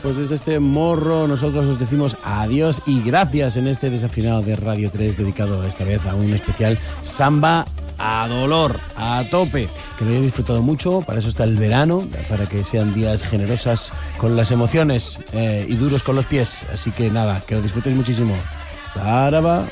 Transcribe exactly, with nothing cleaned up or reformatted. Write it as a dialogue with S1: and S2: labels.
S1: pues desde este morro nosotros os decimos adiós y gracias en este desafinado de Radio tres dedicado esta vez a un especial Samba a dolor, a tope, que lo hayáis disfrutado mucho. Para eso está el verano, para que sean días generosas con las emociones eh, y duros con los pies. Así que nada, que lo disfrutéis muchísimo. Saraba.